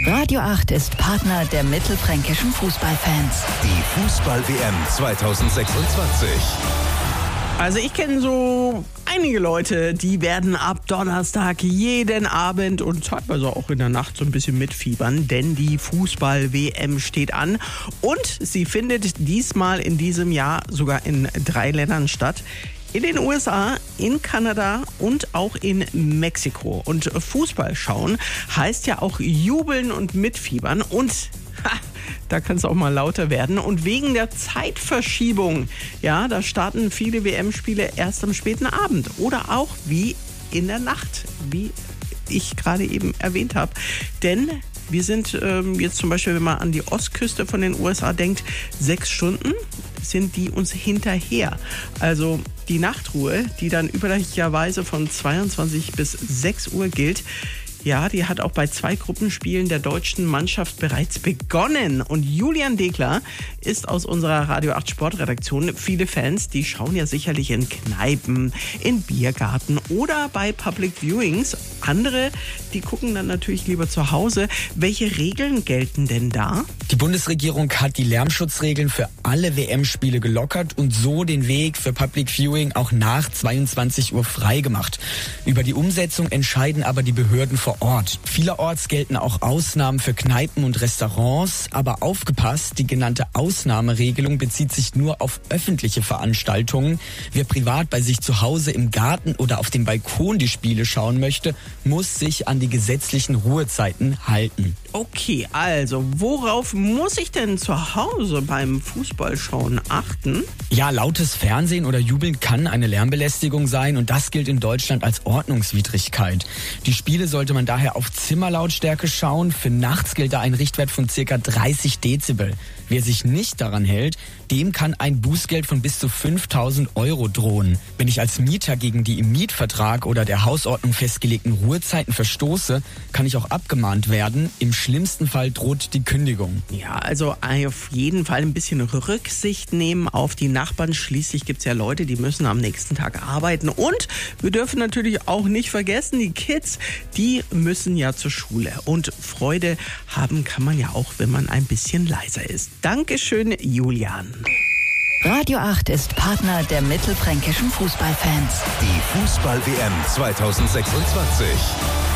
Radio 8 ist Partner der mittelfränkischen Fußballfans. Die Fußball-WM 2026. Also ich kenne so einige Leute, die werden ab Donnerstag jeden Abend und teilweise auch in der Nacht so ein bisschen mitfiebern, denn die Fußball-WM steht an und sie findet diesmal in diesem Jahr sogar in 3 Ländern statt. In den USA, in Kanada und auch in Mexiko. Und Fußball schauen heißt ja auch jubeln und mitfiebern und da kann es auch mal lauter werden. Und wegen der Zeitverschiebung, ja, da starten viele WM-Spiele erst am späten Abend oder auch wie in der Nacht, wie ich gerade eben erwähnt habe. Denn wir sind jetzt zum Beispiel, wenn man an die Ostküste von den USA denkt, 6 Stunden sind die uns hinterher. Also die Nachtruhe, die dann üblicherweise von 22 bis 6 Uhr gilt, ja, die hat auch bei 2 Gruppenspielen der deutschen Mannschaft bereits begonnen. Und Julian Degler ist aus unserer Radio 8 Sportredaktion. Viele Fans, die schauen ja sicherlich in Kneipen, in Biergarten oder bei Public Viewings. Andere, die gucken dann natürlich lieber zu Hause. Welche Regeln gelten denn da? Die Bundesregierung hat die Lärmschutzregeln für alle WM-Spiele gelockert und so den Weg für Public Viewing auch nach 22 Uhr freigemacht. Über die Umsetzung entscheiden aber die Behörden vor Ort. Vielerorts gelten auch Ausnahmen für Kneipen und Restaurants, aber aufgepasst, die genannte Ausnahmeregelung bezieht sich nur auf öffentliche Veranstaltungen. Wer privat bei sich zu Hause im Garten oder auf dem Balkon die Spiele schauen möchte, muss sich an die gesetzlichen Ruhezeiten halten. Okay, also worauf muss ich denn zu Hause beim Fußballschauen achten? Ja, lautes Fernsehen oder Jubeln kann eine Lärmbelästigung sein und das gilt in Deutschland als Ordnungswidrigkeit. Die Spiele sollte man daher auf Zimmerlautstärke schauen. Für nachts gilt da ein Richtwert von ca. 30 Dezibel. Wer sich nicht daran hält, dem kann ein Bußgeld von bis zu 5.000 € drohen. Wenn ich als Mieter gegen die im Mietvertrag oder der Hausordnung festgelegten Ruhezeiten verstoße, kann ich auch abgemahnt werden. Im schlimmsten Fall droht die Kündigung. Ja, also auf jeden Fall ein bisschen Rücksicht nehmen auf die Nachbarn. Schließlich gibt es ja Leute, die müssen am nächsten Tag arbeiten. Und wir dürfen natürlich auch nicht vergessen, die Kids, die müssen ja zur Schule. Und Freude haben kann man ja auch, wenn man ein bisschen leiser ist. Dankeschön, Julian. Radio 8 ist Partner der mittelfränkischen Fußballfans. Die Fußball-WM 2026.